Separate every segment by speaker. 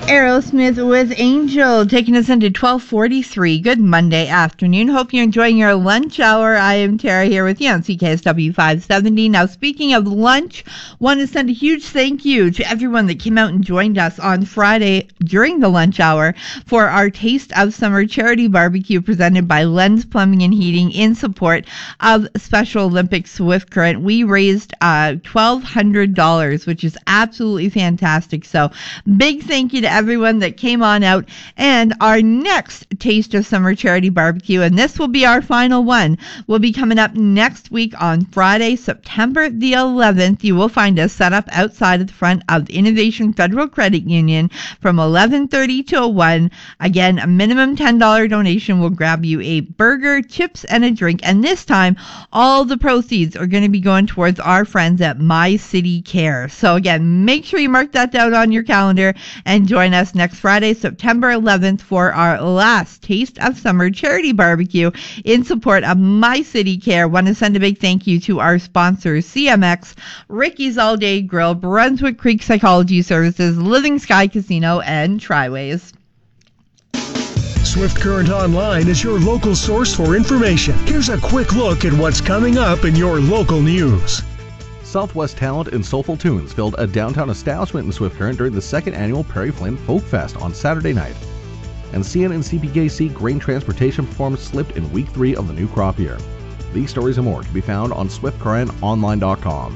Speaker 1: Aerosmith with Angel, taking us into 12:43. Good Monday afternoon. Hope you're enjoying your lunch hour. I am Tara here with you on CKSW 570. Now, speaking of lunch, want to send a huge thank you to everyone that came out and joined us on Friday during the lunch hour for our Taste of Summer charity barbecue presented by Lens Plumbing and Heating in support of Special Olympics Swift Current. We raised $1,200, which is absolutely fantastic. So, big thank you to everyone that came on out. And our next Taste of Summer charity barbecue, and this will be our final one, will be coming up next week on Friday, September the 11th. You will find us set up outside of the front of the Innovation Federal Credit Union from 11:30 to 1. Again, a minimum $10 donation will grab you a burger, chips, and a drink. And this time, all the proceeds are going to be going towards our friends at My City Care. So again, make sure you mark that down on your calendar and join us next Friday, September 11th for our last Taste of Summer charity barbecue in support of My City Care. Want to send a big thank you to our sponsors, CMX, Ricky's All Day Grill, Brunswick Creek Psychology Services, Living Sky Casino, and Triways.
Speaker 2: Swift Current Online is your local source for information. Here's a quick look at what's coming up in your local news.
Speaker 3: Southwest talent and soulful tunes filled a downtown establishment in Swift Current during the second annual Prairie Flame Folk Fest on Saturday night. And CN and CPKC grain transportation performance slipped in week 3 of the new crop year. These stories and more can be found on SwiftCurrentOnline.com.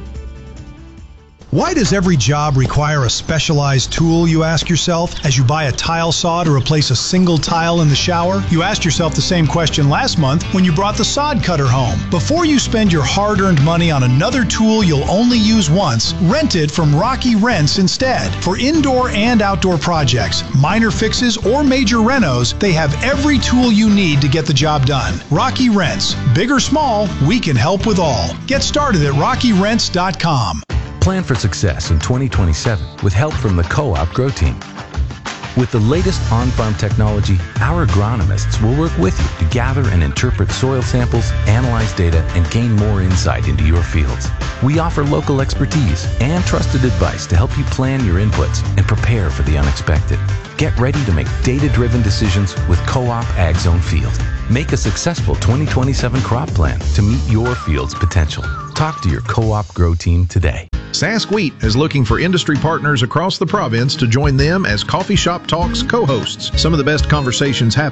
Speaker 4: Why does every job require a specialized tool, you ask yourself, as you buy a tile saw to replace a single tile in the shower? You asked yourself the same question last month when you brought the sod cutter home. Before you spend your hard-earned money on another tool you'll only use once, rent it from Rocky Rents instead. For indoor and outdoor projects, minor fixes, or major renos, they have every tool you need to get the job done. Rocky Rents. Big or small, we can help with all. Get started at RockyRents.com.
Speaker 5: Plan for success in 2027 with help from the Co-op Grow Team. With the latest on-farm technology, our agronomists will work with you to gather and interpret soil samples, analyze data, and gain more insight into your fields. We offer local expertise and trusted advice to help you plan your inputs and prepare for the unexpected. Get ready to make data-driven decisions with Co-op Ag Zone Field. Make a successful 2027 crop plan to meet your field's potential. Talk to your Co-op Grow Team today.
Speaker 6: Sask Wheat is looking for industry partners across the province to join them as Coffee Shop Talks co-hosts. Some of the best conversations happen